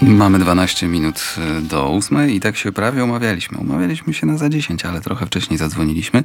Mamy 12 minut do 8 i tak się prawie umawialiśmy. Umawialiśmy się na za 10, ale trochę wcześniej zadzwoniliśmy.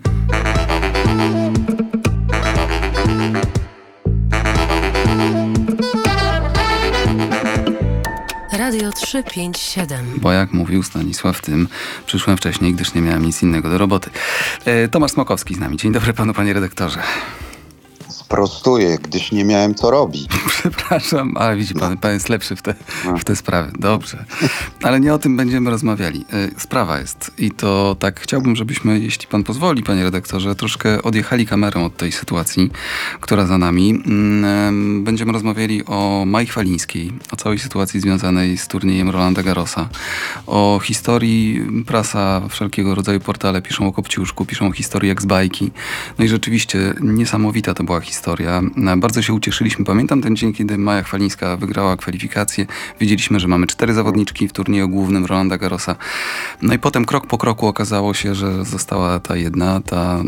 Radio 357. Bo jak mówił Stanisław Tym, przyszłem wcześniej, gdyż nie miałem nic innego do roboty. Tomasz Smokowski z nami. Dzień dobry panu, panie redaktorze. Prostuję, gdyż nie miałem co robić. Przepraszam, ale widzi pan jest lepszy w te sprawy. Dobrze. Ale nie o tym będziemy rozmawiali. Sprawa jest i to tak chciałbym, żebyśmy, jeśli pan pozwoli, panie redaktorze, troszkę odjechali kamerą od tej sytuacji, która za nami. Będziemy rozmawiali o Mai Chwalińskiej, o całej sytuacji związanej z turniejem Rolanda Garrosa, o historii. Prasa, wszelkiego rodzaju portale piszą o Kopciuszku, piszą o historii ex-bajki. No i rzeczywiście niesamowita to była historia. Bardzo się ucieszyliśmy. Pamiętam ten dzień, kiedy Maja Chwalińska wygrała kwalifikacje. Wiedzieliśmy, że mamy 4 zawodniczki w turnieju głównym Rolanda Garrosa. No i potem krok po kroku okazało się, że została ta jedna,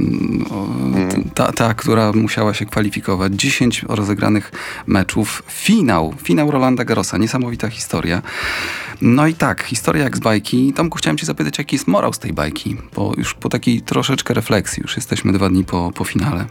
ta, która musiała się kwalifikować. 10 rozegranych meczów. Finał Rolanda Garrosa. Niesamowita historia. No i tak, historia jak z bajki. Tomku, chciałem cię zapytać, jaki jest morał z tej bajki? Bo już po takiej troszeczkę refleksji, już jesteśmy 2 dni po finale.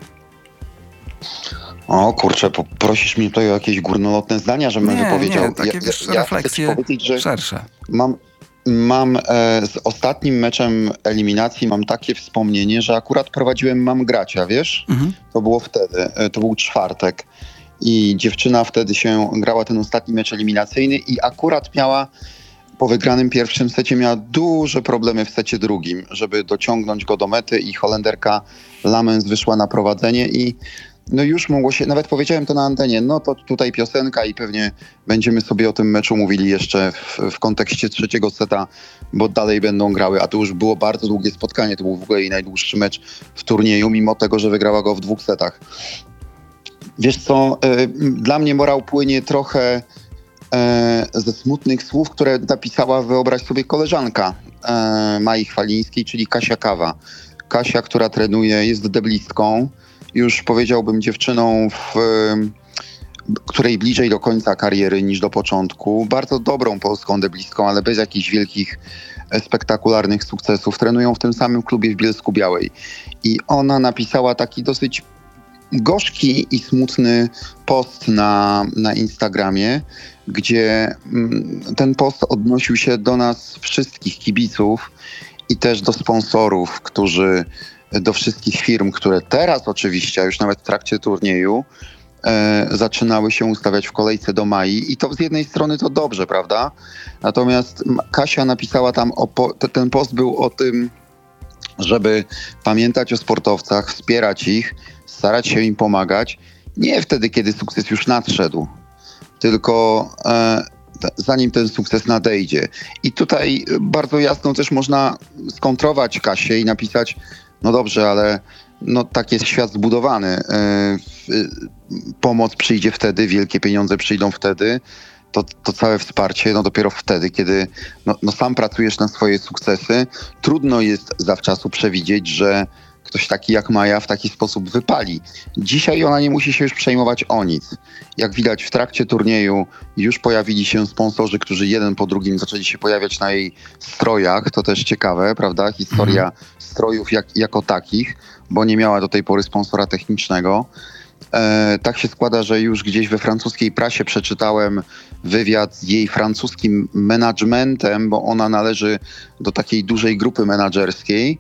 O kurczę, prosisz mnie tutaj o jakieś górnolotne zdania, żebym wypowiedział. Nie, takie refleksje chcę ci powiedzieć, że szersze. Mam z ostatnim meczem eliminacji mam takie wspomnienie, że akurat prowadziłem Mam Gracia, wiesz? Mhm. To było wtedy, to był czwartek i dziewczyna wtedy grała ten ostatni mecz eliminacyjny i akurat miała po wygranym pierwszym secie miała duże problemy w secie drugim, żeby dociągnąć go do mety i Holenderka Lamens wyszła na prowadzenie i no już mogło się, nawet powiedziałem to na antenie, no to tutaj piosenka i pewnie będziemy sobie o tym meczu mówili jeszcze w kontekście trzeciego seta, bo dalej będą grały, a to już było bardzo długie spotkanie, to był w ogóle jej najdłuższy mecz w turnieju, mimo tego, że wygrała go w 2 setach. Wiesz co, dla mnie morał płynie trochę ze smutnych słów, które napisała, wyobraź sobie, koleżanka Mai Chwalińskiej, czyli Kasia Kawa. Kasia, która trenuje, jest deblistką, już powiedziałbym dziewczyną, której bliżej do końca kariery niż do początku. Bardzo dobrą polską deblistką, ale bez jakichś wielkich, spektakularnych sukcesów. Trenują w tym samym klubie w Bielsku-Białej. I ona napisała taki dosyć gorzki i smutny post na Instagramie, gdzie ten post odnosił się do nas wszystkich kibiców i też do sponsorów, do wszystkich firm, które teraz oczywiście, a już nawet w trakcie turnieju, zaczynały się ustawiać w kolejce do Mai i to z jednej strony to dobrze, prawda? Natomiast Kasia napisała tam, ten post był o tym, żeby pamiętać o sportowcach, wspierać ich, starać się im pomagać, nie wtedy, kiedy sukces już nadszedł, tylko zanim ten sukces nadejdzie. I tutaj bardzo jasno też można skontrować Kasię i napisać, no dobrze, ale no tak jest świat zbudowany. Pomoc przyjdzie wtedy, wielkie pieniądze przyjdą wtedy. To całe wsparcie dopiero wtedy, kiedy sam pracujesz na swoje sukcesy. Trudno jest zawczasu przewidzieć, że ktoś taki jak Maja w taki sposób wypali. Dzisiaj ona nie musi się już przejmować o nic. Jak widać w trakcie turnieju już pojawili się sponsorzy, którzy jeden po drugim zaczęli się pojawiać na jej strojach. To też ciekawe, prawda? Historia strojów jako takich, bo nie miała do tej pory sponsora technicznego. Tak się składa, że już gdzieś we francuskiej prasie przeczytałem wywiad z jej francuskim managementem, bo ona należy do takiej dużej grupy menadżerskiej.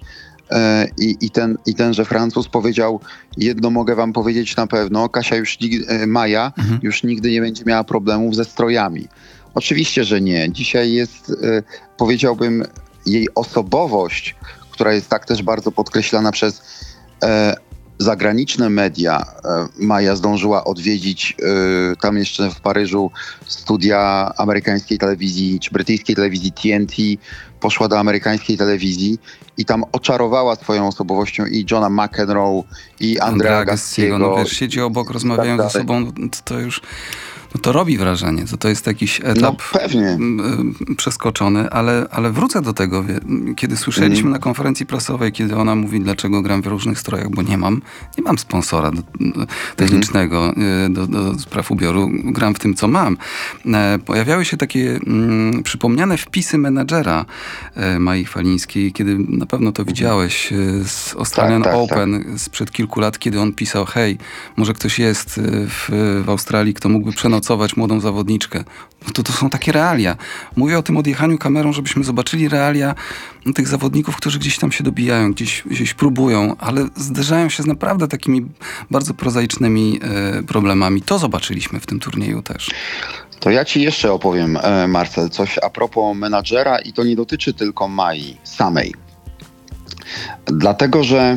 I tenże Francuz powiedział, jedno mogę wam powiedzieć na pewno, Kasia Maja już nigdy nie będzie miała problemów ze strojami. Oczywiście, że nie. Dzisiaj jest, powiedziałbym, jej osobowość, która jest tak też bardzo podkreślana przez zagraniczne media. Maja zdążyła odwiedzić tam jeszcze w Paryżu studia amerykańskiej telewizji czy brytyjskiej telewizji TNT, poszła do amerykańskiej telewizji i tam oczarowała swoją osobowością i Johna McEnroe, i Andrea Gassiego. No wiesz, siedzi obok, rozmawiają ze sobą, to już No to robi wrażenie, to jest jakiś etap pewnie. Przeskoczony, ale wrócę do tego. Kiedy słyszeliśmy na konferencji prasowej, kiedy ona mówi, dlaczego gram w różnych strojach, bo nie mam sponsora technicznego do spraw ubioru, gram w tym, co mam. Pojawiały się takie przypomniane wpisy menadżera Mai Falińskiej, kiedy na pewno to widziałeś z Australian Open sprzed kilku lat, kiedy on pisał, hej, może ktoś jest w Australii, kto mógłby przenocować młodą zawodniczkę. No to są takie realia. Mówię o tym odjechaniu kamerą, żebyśmy zobaczyli realia tych zawodników, którzy gdzieś tam się dobijają, gdzieś próbują, ale zderzają się z naprawdę takimi bardzo prozaicznymi problemami. To zobaczyliśmy w tym turnieju też. To ja ci jeszcze opowiem, Marcel, coś a propos menadżera i to nie dotyczy tylko Mai samej. Dlatego, że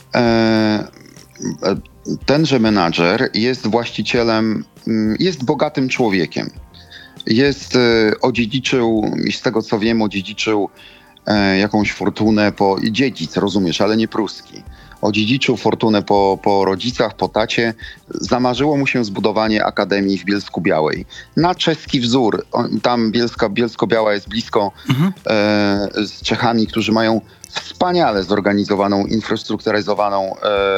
tenże menadżer jest właścicielem, jest bogatym człowiekiem. Odziedziczył, i z tego co wiem, jakąś fortunę po dziedzic, rozumiesz, ale nie pruski. Odziedziczył fortunę po rodzicach, po tacie. Zamarzyło mu się zbudowanie akademii w Bielsku-Białej. Na czeski wzór. Tam Bielsko-Biała jest blisko z Czechami, którzy mają wspaniale zorganizowaną, infrastrukturyzowaną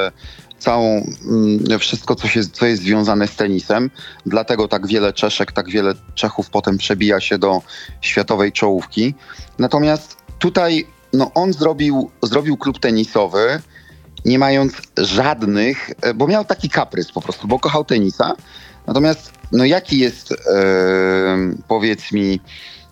wszystko, co jest związane z tenisem. Dlatego tak wiele Czeszek, tak wiele Czechów potem przebija się do światowej czołówki. Natomiast tutaj on zrobił klub tenisowy, nie mając żadnych, bo miał taki kaprys po prostu, bo kochał tenisa. Natomiast jaki jest, powiedz mi,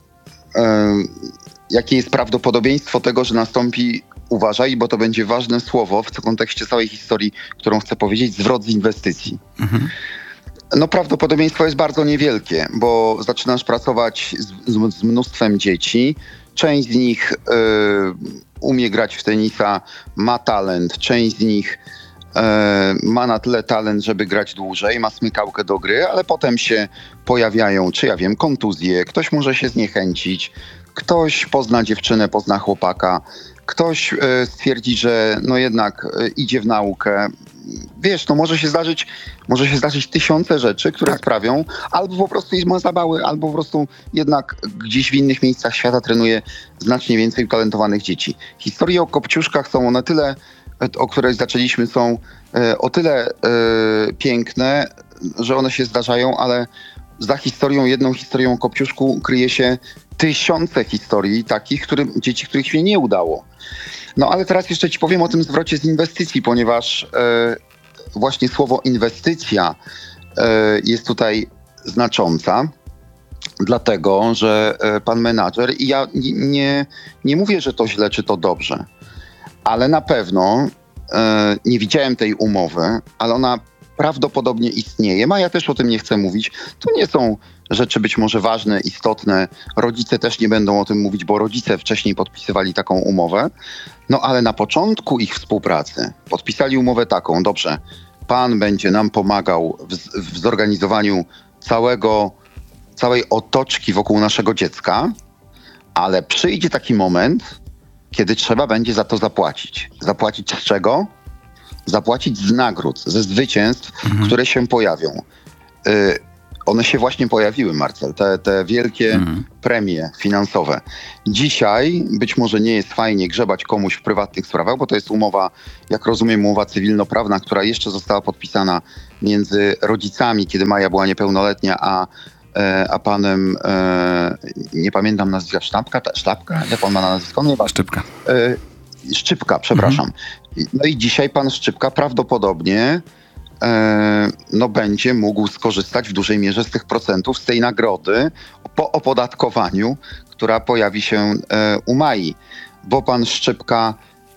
jakie jest prawdopodobieństwo tego, że nastąpi, uważaj, bo to będzie ważne słowo w kontekście całej historii, którą chcę powiedzieć, zwrot z inwestycji. Prawdopodobieństwo jest bardzo niewielkie, bo zaczynasz pracować z mnóstwem dzieci. Część z nich umie grać w tenisa, ma talent. Część z nich ma na tyle talent, żeby grać dłużej, ma smykałkę do gry, ale potem się pojawiają, kontuzje, ktoś może się zniechęcić, ktoś pozna dziewczynę, pozna chłopaka, ktoś stwierdzi, że jednak idzie w naukę. Wiesz, może się zdarzyć tysiące rzeczy, które sprawią, albo po prostu ma zabały, albo po prostu jednak gdzieś w innych miejscach świata trenuje znacznie więcej utalentowanych dzieci. Historie o kopciuszkach są na tyle, o której zaczęliśmy, są o tyle piękne, że one się zdarzają, ale za jedną historią o kopciuszku kryje się tysiące historii takich, dzieci, których się nie udało. Ale teraz jeszcze ci powiem o tym zwrocie z inwestycji, ponieważ właśnie słowo inwestycja jest tutaj znacząca, dlatego, że pan menadżer, i ja nie mówię, że to źle, czy to dobrze, ale na pewno nie widziałem tej umowy, ale ona prawdopodobnie istnieje. Ja też o tym nie chcę mówić. To nie są rzeczy być może ważne, istotne. Rodzice też nie będą o tym mówić, bo rodzice wcześniej podpisywali taką umowę. Ale na początku ich współpracy podpisali umowę taką, dobrze, pan będzie nam pomagał w zorganizowaniu całej otoczki wokół naszego dziecka, ale przyjdzie taki moment, kiedy trzeba będzie za to zapłacić. Zapłacić z czego? Zapłacić z nagród, ze zwycięstw, które się pojawią. One się właśnie pojawiły, Marcel, te wielkie premie finansowe. Dzisiaj być może nie jest fajnie grzebać komuś w prywatnych sprawach, bo to jest umowa, jak rozumiem, umowa cywilnoprawna, która jeszcze została podpisana między rodzicami, kiedy Maja była niepełnoletnia, a panem, nie pamiętam nazwiska, Szlapka? Jak on ma na nazwisko? Szczypka. Szczypka, przepraszam. I dzisiaj pan Szczypka prawdopodobnie będzie mógł skorzystać w dużej mierze z tych procentów, z tej nagrody po opodatkowaniu, która pojawi się u Mai. Bo pan Szczypka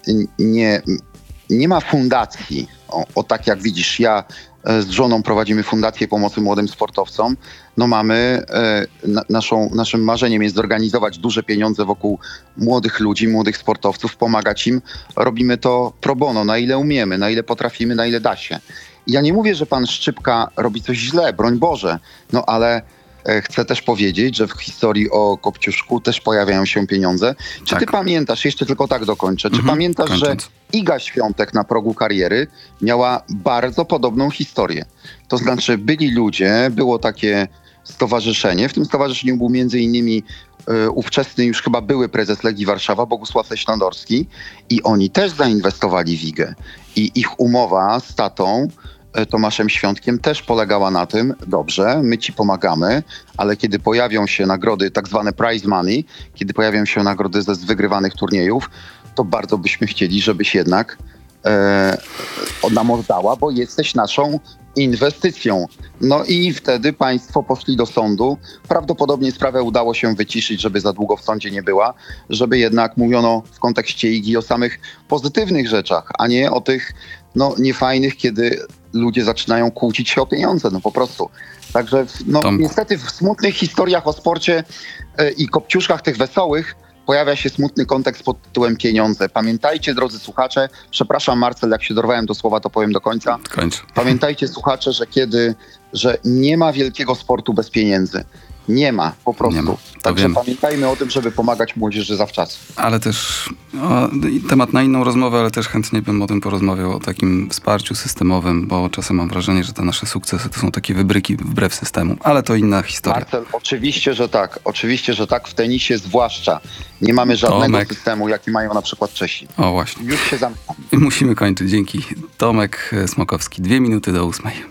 nie ma fundacji. Tak jak widzisz, ja z żoną prowadzimy Fundację Pomocy Młodym Sportowcom. Mamy, naszym marzeniem jest zorganizować duże pieniądze wokół młodych ludzi, młodych sportowców, pomagać im. Robimy to pro bono, na ile umiemy, na ile potrafimy, na ile da się. Ja nie mówię, że pan Szczypka robi coś źle, broń Boże, ale chcę też powiedzieć, że w historii o Kopciuszku też pojawiają się pieniądze. Czy ty pamiętasz, jeszcze tylko tak dokończę, czy pamiętasz, że Iga Świątek na progu kariery miała bardzo podobną historię? To znaczy byli ludzie, było takie stowarzyszenie. W tym stowarzyszeniu był między innymi ówczesny już chyba były prezes Legii Warszawa, Bogusław Leśnodorski, i oni też zainwestowali w IGę. I ich umowa z tatą Tomaszem Świątkiem też polegała na tym, dobrze, my ci pomagamy, ale kiedy pojawią się nagrody, tak zwane prize money, kiedy pojawią się nagrody ze wygrywanych turniejów, to bardzo byśmy chcieli, żebyś jednak nam oddała, bo jesteś naszą inwestycją. No i wtedy państwo poszli do sądu. Prawdopodobnie sprawę udało się wyciszyć, żeby za długo w sądzie nie była, żeby jednak mówiono w kontekście IGI o samych pozytywnych rzeczach, a nie o tych niefajnych, kiedy ludzie zaczynają kłócić się o pieniądze, po prostu. Także niestety w smutnych historiach o sporcie i kopciuszkach tych wesołych pojawia się smutny kontekst pod tytułem pieniądze. Pamiętajcie, drodzy słuchacze, przepraszam Marcel, jak się dorwałem do słowa, to powiem do końca. Kończ. Pamiętajcie, słuchacze, że nie ma wielkiego sportu bez pieniędzy. Nie ma, po prostu. Nie ma, Także wiem. pamiętajmy o tym, żeby pomagać młodzieży zawczasu. Ale też temat na inną rozmowę, ale też chętnie bym o tym porozmawiał, o takim wsparciu systemowym, bo czasem mam wrażenie, że te nasze sukcesy to są takie wybryki wbrew systemu, ale to inna historia. Marcel, oczywiście, że tak. Oczywiście, że tak. W tenisie zwłaszcza. Nie mamy żadnego systemu, jaki mają na przykład Czesi. O właśnie. Już się zamknął. Musimy kończyć. Dzięki. Tomek Smokowski. 2 minuty do 8.